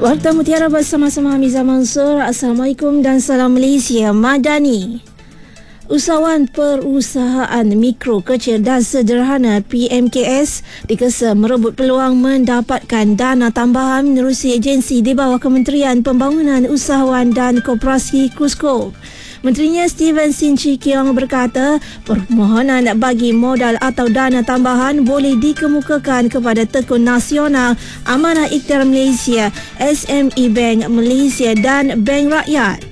Warta Mutiara bersama-sama Hamizah Mansur. Assalamualaikum dan salam Malaysia Madani. Usahawan Perusahaan Mikro, Kecil dan Sederhana PMKS dikesa merebut peluang mendapatkan dana tambahan menerusi agensi di bawah Kementerian Pembangunan Usahawan dan Koperasi KUSKOP. Menterinya Steven Sin Chi Kiong berkata permohonan bagi modal atau dana tambahan boleh dikemukakan kepada Tekun Nasional, Amanah Ikhtiar Malaysia, SME Bank Malaysia dan Bank Rakyat.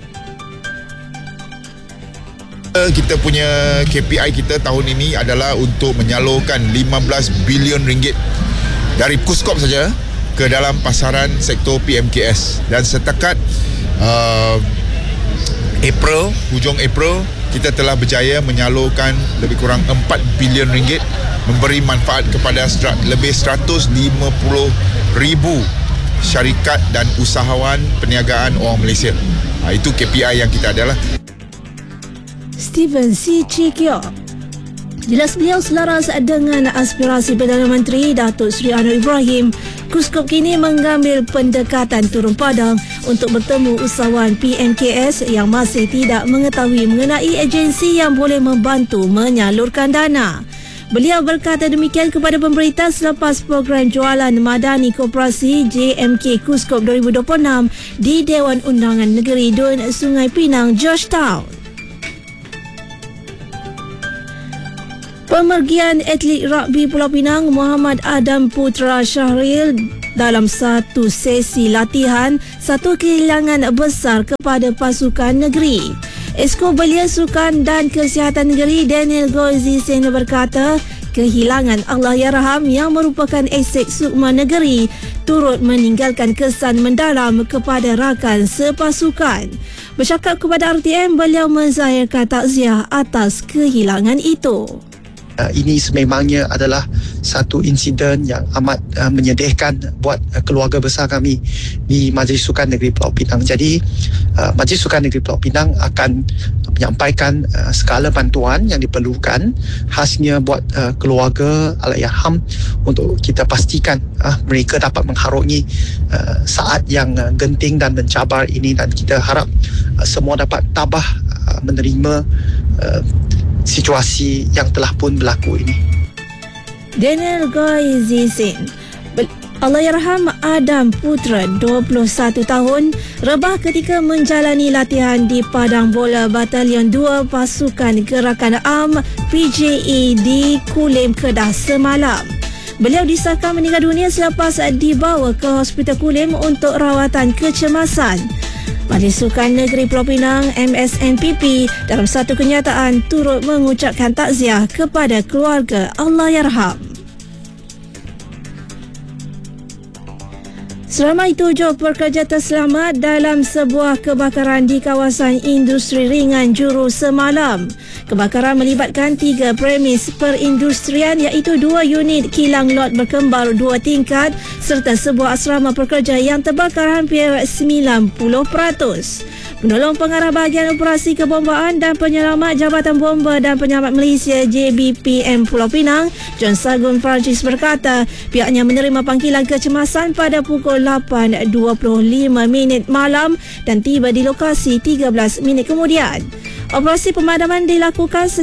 Kita punya KPI kita tahun ini adalah untuk menyalurkan 15 bilion ringgit dari KUSKOP saja ke dalam pasaran sektor PMKS, dan setakat hujung April kita telah berjaya menyalurkan lebih kurang 4 bilion ringgit, memberi manfaat kepada lebih 150,000 syarikat dan usahawan perniagaan orang Malaysia. Itu KPI yang kita adalah. Steven C. Chikyo. Jelas beliau selaras dengan aspirasi Perdana Menteri Datuk Seri Anwar Ibrahim. KUSKOP kini mengambil pendekatan turun padang untuk bertemu usahawan PMKS yang masih tidak mengetahui mengenai agensi yang boleh membantu menyalurkan dana. Beliau berkata demikian kepada pemberita selepas program jualan Madani Koperasi JMK KUSKOP 2026 di Dewan Undangan Negeri Dun Sungai Pinang, Georgetown. Pemergian atlet rugby Pulau Pinang Muhammad Adam Putra Syahril dalam satu sesi latihan satu kehilangan besar kepada pasukan negeri. Esko Belia Sukan dan Kesihatan Negeri Daniel Goizi Sen berkata kehilangan Allahyarham yang merupakan aset sukma negeri turut meninggalkan kesan mendalam kepada rakan sepasukan. Bercakap kepada RTM, beliau menzahirkan takziah atas kehilangan itu. Ini sememangnya adalah satu insiden yang amat menyedihkan buat keluarga besar kami di Majlis Sukan Negeri Pulau Pinang. Jadi Majlis Sukan Negeri Pulau Pinang akan menyampaikan segala bantuan yang diperlukan khasnya buat keluarga Allahyarham untuk kita pastikan mereka dapat mengharungi saat yang genting dan mencabar ini, dan kita harap semua dapat tabah menerima situasi yang telah pun berlaku ini. Daniel Goizi Sen. Allahyarham Adam Putra 21 tahun rebah ketika menjalani latihan di Padang Bola Batalion 2 Pasukan Gerakan Am PJA di Kulim, Kedah semalam. Beliau disahkan meninggal dunia selepas dibawa ke Hospital Kulim untuk rawatan kecemasan. Majlis Sukan Negeri Pulau Pinang MSNPP dalam satu kenyataan turut mengucapkan takziah kepada keluarga Allahyarham. Seramai 7 pekerja terselamat dalam sebuah kebakaran di kawasan industri ringan Juru semalam. Kebakaran melibatkan 3 premis perindustrian iaitu 2 unit kilang lot berkembar 2 tingkat serta sebuah asrama pekerja yang terbakar hampir 90%. Penolong Pengarah Bahagian Operasi Kebombaan dan Penyelamat Jabatan Bomba dan Penyelamat Malaysia JBPM Pulau Pinang, John Sagun Francis berkata pihaknya menerima panggilan kecemasan pada pukul 8.25 malam dan tiba di lokasi 13 minit kemudian. Operasi pemadaman dilakukan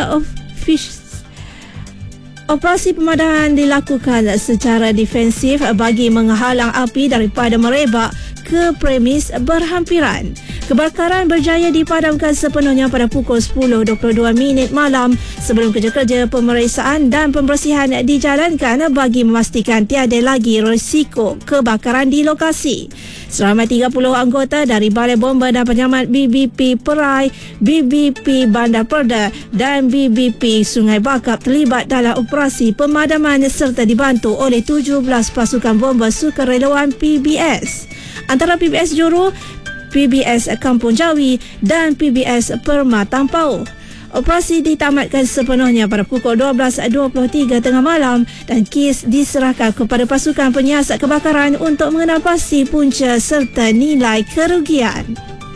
secara defensif bagi menghalang api daripada merebak ke premis berhampiran. Kebakaran berjaya dipadamkan sepenuhnya pada pukul 10.22 malam sebelum kerja-kerja pemeriksaan dan pembersihan dijalankan bagi memastikan tiada lagi risiko kebakaran di lokasi. Seramai 30 anggota dari Balai Bomba dan Penyelamat BBP Perai, BBP Bandar Perda dan BBP Sungai Bakap terlibat dalam operasi pemadaman serta dibantu oleh 17 pasukan bomba sukarelawan PBS. Antara PBS Juru, PBS Kampung Jawi dan PBS Permatang Pauh. Operasi ditamatkan sepenuhnya pada pukul 12.23 tengah malam dan kes diserahkan kepada pasukan penyiasat kebakaran untuk mengenal pasti punca serta nilai kerugian.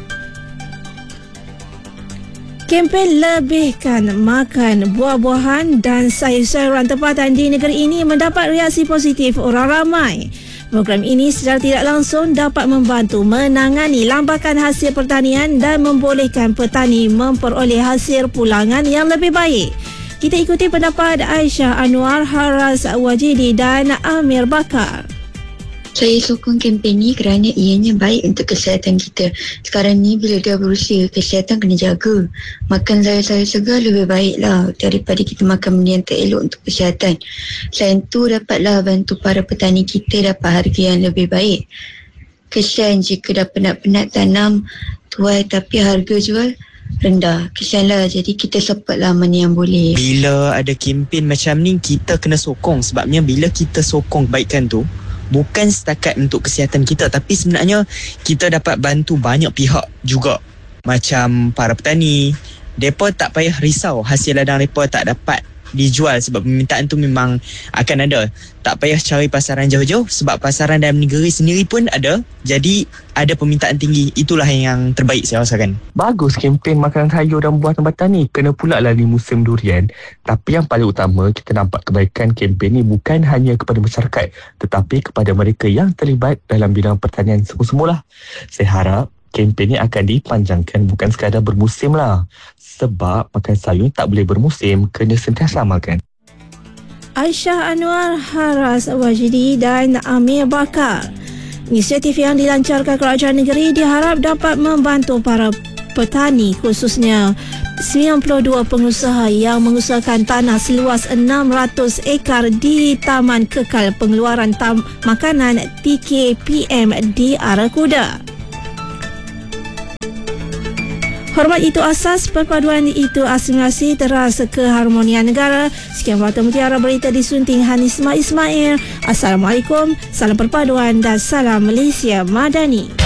Kempen lebihkan makan buah-buahan dan sayur-sayuran tempatan di negeri ini mendapat reaksi positif orang ramai. Program ini secara tidak langsung dapat membantu menangani lambakan hasil pertanian dan membolehkan petani memperoleh hasil pulangan yang lebih baik. Kita ikuti pendapat Aisyah Anwar, Haras Wajidi dan Amir Bakar. Saya sokong kempen ni kerana ianya baik untuk kesihatan kita. Sekarang ni bila dah berusia, kesihatan kena jaga. Makan sayur-sayur segar lebih baiklah daripada kita makan benda yang tak elok untuk kesihatan. Selain tu dapatlah bantu para petani kita dapat harga yang lebih baik. Kesian jika dah penat-penat tanam tuai tapi harga jual rendah. Kesianlah, jadi kita supportlah mana yang boleh. Bila ada kempen macam ni, kita kena sokong. Sebabnya bila kita sokong kebaikan tu, bukan setakat untuk kesihatan kita, tapi sebenarnya kita dapat bantu banyak pihak juga. Macam para petani, mereka tak payah risau hasil ladang mereka tak dapat dijual sebab permintaan tu memang akan ada. Tak payah cari pasaran jauh-jauh sebab pasaran dalam negeri sendiri pun ada. Jadi ada permintaan tinggi. Itulah yang terbaik saya rasakan. Bagus kempen makanan sayur dan buah-buahan ni. Kena pula lah di musim durian. Tapi yang paling utama, kita nampak kebaikan kempen ni bukan hanya kepada masyarakat, tetapi kepada mereka yang terlibat dalam bidang pertanian semua-semualah. Saya harap kempen ni akan dipanjangkan, bukan sekadar bermusim lah. Sebab makan sayur tak boleh bermusim, kena sentiasa makan. Aisyah Anwar, Haras Wajidi dan Amir Bakar. Inisiatif yang dilancarkan kerajaan negeri diharap dapat membantu para petani, khususnya 92 pengusaha yang mengusahakan tanah seluas 600 ekar di Taman Kekal Pengeluaran Makanan TKPM di Arakuda. Hormat itu asas, perpaduan itu asimilasi, teras keharmonian negara. Sekian Warta Mutiara Berita disunting Hanisma Ismail. Assalamualaikum, salam perpaduan dan salam Malaysia Madani.